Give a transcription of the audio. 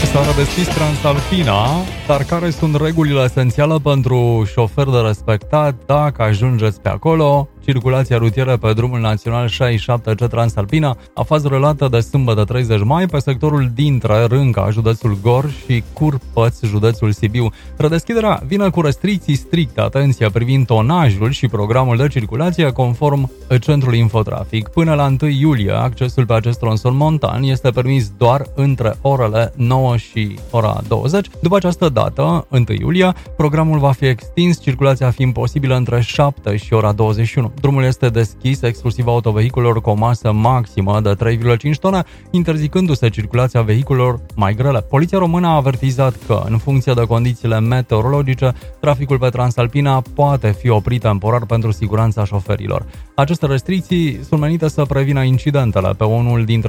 S-a redeschis Transalpina, dar care sunt regulile esențiale pentru șoferi de respectat dacă ajungeți pe acolo? Circulația rutieră pe drumul național 67C Transalpina a fost relată de sâmbătă 30 mai pe sectorul dintre Rânca, județul Gorj, și Curpăț, județul Sibiu. Redeschiderea vine cu restricții stricte, atenție, privind tonajul și programul de circulație conform Centrului Infotrafic. Până la 1 iulie, accesul pe acest tronson montan este permis doar între orele 9 și ora 20. După această dată, 1 iulie, programul va fi extins, circulația fiind posibilă între 7 și ora 21. Drumul este deschis exclusiv autovehiculelor cu o masă maximă de 3,5 tone, interzicându-se circulația vehiculelor mai grele. Poliția română a avertizat că, în funcție de condițiile meteorologice, traficul pe Transalpina poate fi oprit temporar pentru siguranța șoferilor. Aceste restricții sunt menite să prevină incidentele pe unul dintre